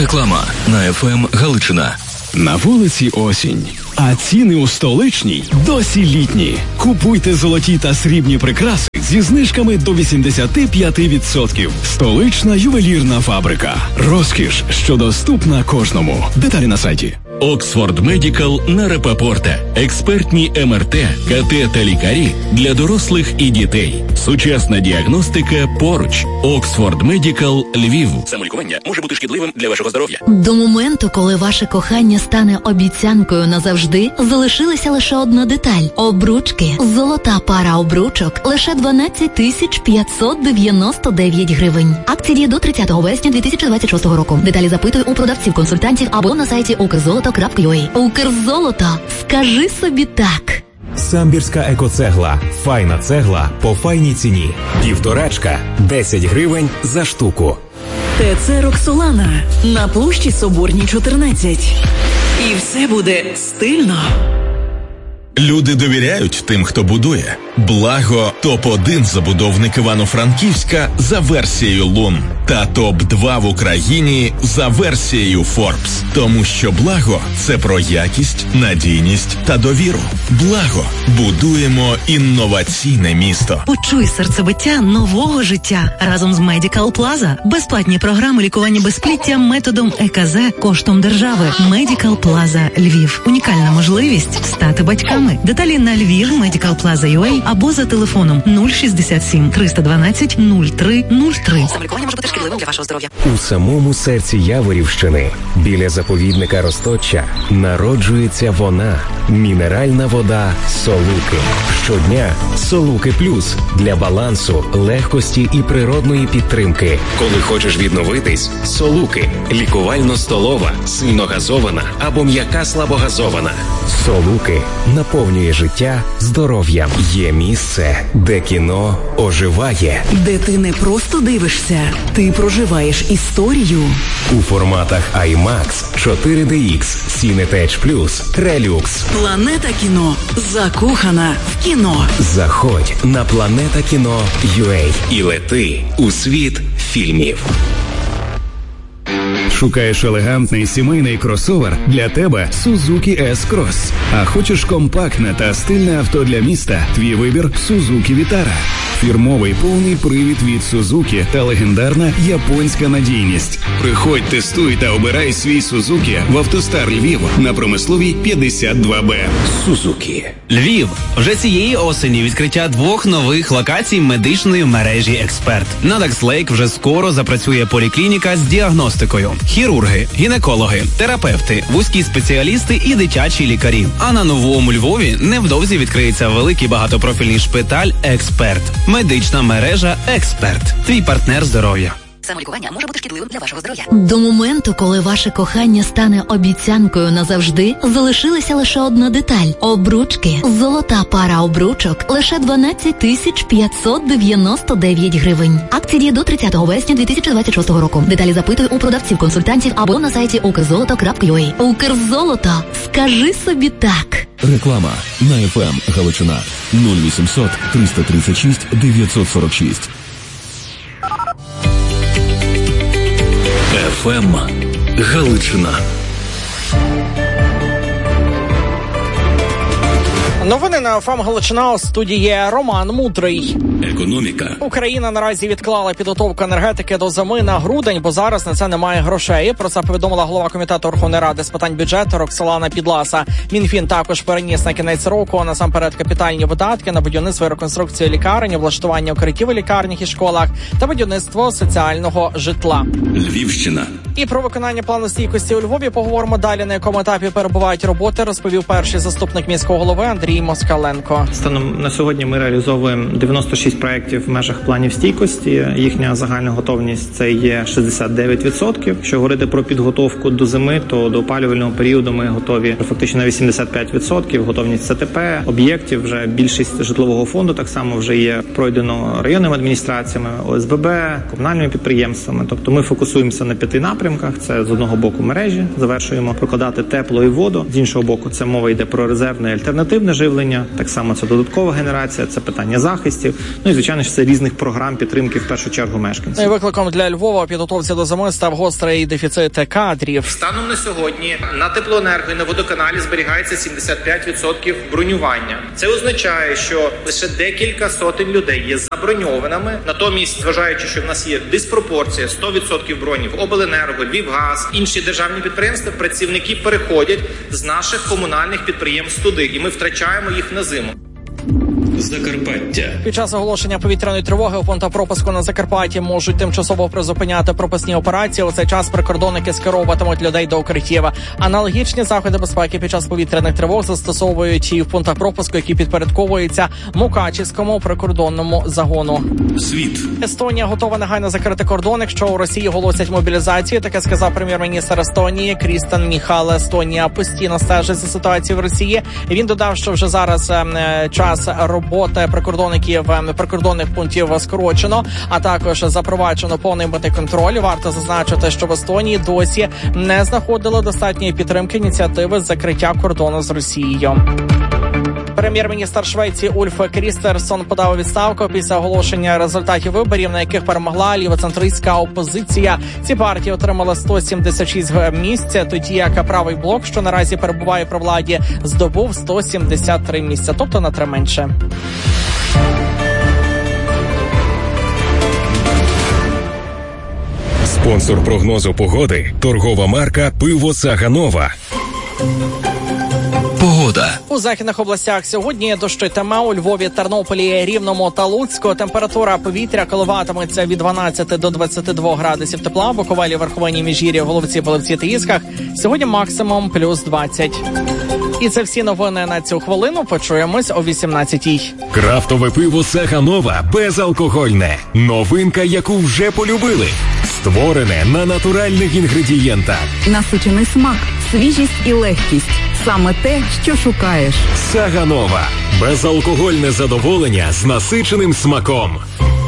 Реклама на ФМ Галичина. На вулиці осінь, а ціни у столичній досі літні. Купуйте золоті та срібні прикраси зі знижками до 85%. Столична ювелірна фабрика. Розкіш, що доступна кожному. Деталі на сайті. Оксфорд Медикал на Рапопорта. Експертні МРТ, КТ та лікарі для дорослих і дітей. Сучасна діагностика поруч. Оксфорд Медикал Львів. Самолікування може бути шкідливим для вашого здоров'я. До моменту, коли ваше кохання стане обіцянкою назавжди, залишилася лише одна деталь – обручки. Золота пара обручок – лише 12 599 гривень. Акція діє до 30 вересня 2026 року. Деталі запитуй у продавців-консультантів або на сайті ukrzoloto.ua. Укрзолото. Скажи собі так. Самбірська екоцегла. Файна цегла по файній ціні. 1,5 – 10 гривень за штуку. ТЦ «Роксолана» на площі Соборній, 14. І все буде стильно. Люди довіряють тим, хто будує. Благо – топ-1 забудовник Івано-Франківська за версією Лун. Та топ-2 в Україні за версією Forbes. Тому що Благо – це про якість, надійність та довіру. Благо – будуємо інноваційне місто. Почуй серцебиття нового життя разом з Medical Plaza. Безплатні програми лікування безпліття методом ЕКЗ коштом держави. Medical Plaza Львів. Унікальна можливість стати батьками. Деталі на Львів, Medical Plaza.ua або за телефоном 067 312 0303. Самолікування може бути шкідливим для вашого здоров'я. У самому серці Яворівщини, біля заповідника Розточчя, народжується вона – мінеральна вода «Солуки». Щодня «Солуки Плюс» для балансу, легкості і природної підтримки. Коли хочеш відновитись – «Солуки». Лікувально-столова, сильногазована або м'яка слабогазована. «Солуки» наповнює життя здоров'ям. Є місце, де кіно оживає. Де ти не просто дивишся, ти проживаєш історію. У форматах IMAX, 4DX, Cinetech Plus, Relux. Планета кіно. Закохана в кіно. Заходь на planetakino.ua і лети у світ фільмів. Шукаєш елегантний сімейний кросовер? Для тебе Suzuki S-Cross. А хочеш компактне та стильне авто для міста? Твій вибір Suzuki Vitara. Фірмовий повний привід від Suzuki та легендарна японська надійність. Приходь, тестуй та обирай свій Suzuki в Автостар Львів на Промисловій 52Б. Suzuki. Львів. Вже цієї осені відкриття 2 нових локацій медичної мережі «Експерт». На Дакслейк вже скоро запрацює поліклініка з діагностикою. Хірурги, гінекологи, терапевти, вузькі спеціалісти і дитячі лікарі. А на Новому Львові невдовзі відкриється великий багатопрофільний шпиталь «Експерт». Медична мережа «Експерт». Твій партнер здоров'я. Самолікування може бути шкідливим для вашого здоров'я. До моменту, коли ваше кохання стане обіцянкою назавжди, залишилася лише одна деталь – обручки. Золота пара обручок – лише 12 599 гривень. Акція діє до 30 вересня 2026 року. Деталі запитуй у продавців-консультантів або на сайті ukrzoloto.ua. Укрзолото. Скажи собі так. Реклама на ФМ Галичина. 0800 336 946. ФМ Галичина. Новини на ФМ Галичина. У студії Роман Мудрий. Економіка. Україна наразі відклала підготовку енергетики до зими на грудень, бо зараз на це немає грошей. Про це повідомила голова комітету Верховної Ради з питань бюджету Роксолана Підласа. Мінфін також переніс на кінець року насамперед капітальні видатки на будівництво і реконструкцію лікарень, влаштування укриттів у лікарнях і школах та будівництво соціального житла. Львівщина. І про виконання плану стійкості у Львові поговоримо далі, на якому етапі перебувають роботи, розповів перший заступник міського голови Андрій Москаленко. Станом на сьогодні ми реалізовуємо 96 проєктів в межах планів стійкості. Їхня загальна готовність – це є 69%. Якщо говорити про підготовку до зими, то до опалювального періоду ми готові фактично на 85%. Готовність ЦТП, об'єктів, вже більшість житлового фонду так само вже є пройдено районними адміністраціями, ОСББ, комунальними підприємствами. Тобто ми фокусуємося на 5 напрямках. напрямках. Це з одного боку мережі, завершуємо прокладати тепло і воду, з іншого боку це мова йде про резервне і альтернативне живлення, так само це додаткова генерація, це питання захистів, ну і звичайно ж це різних програм підтримки в першу чергу мешканців. І викликом для Львова у підготовці до зими став гострий дефіцит кадрів. Станом на сьогодні на теплоенерго і на водоканалі зберігається 75% бронювання. Це означає, що лише декілька сотень людей є заброньованими. Натомість, зважаючи, що в нас є диспропорція 100% бронів, обленерго, Львівгаз, інші державні підприємства, працівники переходять з наших комунальних підприємств туди, і ми втрачаємо їх на зиму. Закарпаття. Під час оголошення повітряної тривоги у пунктах пропуску на Закарпатті можуть тимчасово призупиняти пропускні операції. У цей час прикордонники скеровуватимуть людей до укриттів. Аналогічні заходи безпеки під час повітряних тривог застосовують і в пунктах пропуску, які підпорядковуються Мукачівському прикордонному загону. Світ. Естонія готова негайно закрити кордон, якщо у Росії оголосять мобілізацію. Таке сказав прем'єр-міністр Естонії Крістен Міхал. Естонія постійно стежить за ситуацією в Росії. Він додав, що вже зараз час роботи прикордонних пунктів скорочено, а також запроваджено повний митний контроль. Варто зазначити, що в Естонії досі не знаходили достатньої підтримки ініціативи з закриття кордону з Росією. Прем'єр-міністр Швеції Ульф Крістерсон подав відставку після оголошення результатів виборів, на яких перемогла лівоцентристська опозиція. Ці партії отримали 176 місць, тоді як правий блок, що наразі перебуває при владі, здобув 173 місця, тобто на 3 менше. Спонсор прогнозу погоди – торгова марка «Пиво Саганова». Погода. У західних областях сьогодні дощитиме. У Львові, Тернополі, Рівному та Луцьку температура повітря коливатиметься від 12 до 22 градусів тепла. Буковелі, Верховині, Міжгір'ї, Головці, Половці та Ісках. Сьогодні максимум плюс 20. І це всі новини на цю хвилину. Почуємось о 18-й. Крафтове пиво Саганова безалкогольне. Новинка, яку вже полюбили. Створене на натуральних інгредієнтах. Насичений смак, свіжість і легкість. Саме те, що шукаєш. Саганова. Безалкогольне задоволення з насиченим смаком.